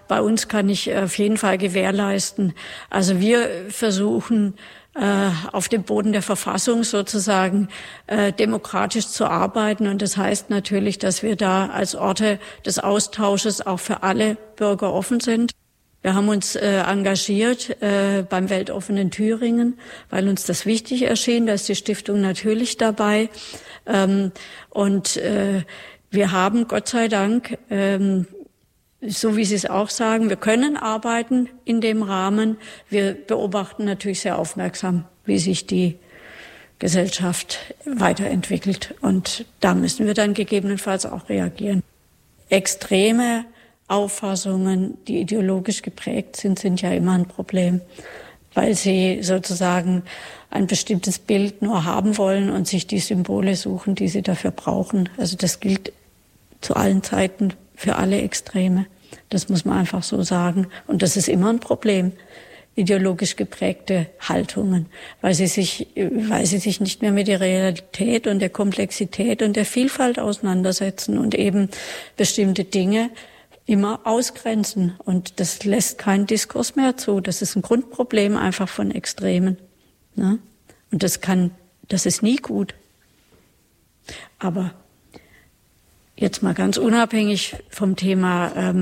bei uns kann ich auf jeden Fall gewährleisten. Also wir versuchen auf dem Boden der Verfassung sozusagen demokratisch zu arbeiten. Und das heißt natürlich, dass wir da als Orte des Austausches auch für alle Bürger offen sind. Wir haben uns engagiert beim Weltoffenen Thüringen, weil uns das wichtig erschien. Da ist die Stiftung natürlich dabei. Und wir haben, Gott sei Dank, so wie Sie es auch sagen, wir können arbeiten in dem Rahmen. Wir beobachten natürlich sehr aufmerksam, wie sich die Gesellschaft weiterentwickelt. Und da müssen wir dann gegebenenfalls auch reagieren. Extreme Auffassungen, die ideologisch geprägt sind ja immer ein Problem, weil sie sozusagen ein bestimmtes Bild nur haben wollen und sich die Symbole suchen, die sie dafür brauchen. Also das gilt zu allen Zeiten für alle Extreme. Das muss man einfach so sagen. Und das ist immer ein Problem, ideologisch geprägte Haltungen, weil sie sich nicht mehr mit der Realität und der Komplexität und der Vielfalt auseinandersetzen und eben bestimmte Dinge immer ausgrenzen. Und das lässt keinen Diskurs mehr zu. Das ist ein Grundproblem einfach von Extremen. Ne? Und das ist nie gut. Aber jetzt mal ganz unabhängig vom Thema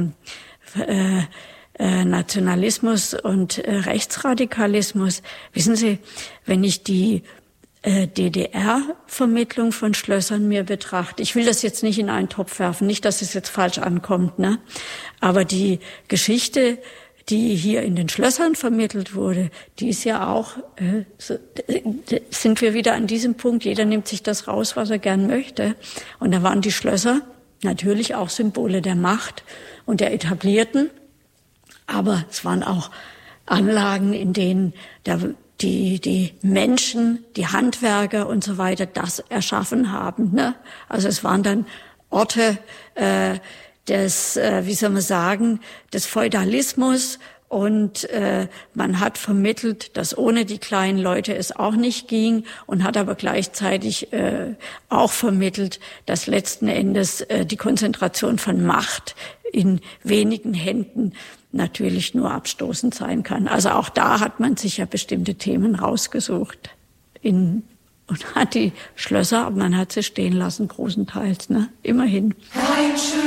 Nationalismus und Rechtsradikalismus. Wissen Sie, wenn ich die DDR-Vermittlung von Schlössern mir betrachte, ich will das jetzt nicht in einen Topf werfen, nicht, dass es jetzt falsch ankommt, ne? Aber die Geschichte, die hier in den Schlössern vermittelt wurde, die ist ja auch, sind wir wieder an diesem Punkt, jeder nimmt sich das raus, was er gern möchte. Und da waren die Schlösser natürlich auch Symbole der Macht und der Etablierten, aber es waren auch Anlagen, in denen die Menschen, die Handwerker und so weiter das erschaffen haben, ne? Also es waren dann Orte des Feudalismus und man hat vermittelt, dass ohne die kleinen Leute es auch nicht ging und hat aber gleichzeitig auch vermittelt, dass letzten Endes die Konzentration von Macht in wenigen Händen natürlich nur abstoßend sein kann. Also auch da hat man sich ja bestimmte Themen rausgesucht und hat die Schlösser, aber man hat sie stehen lassen, großenteils, ne? Immerhin.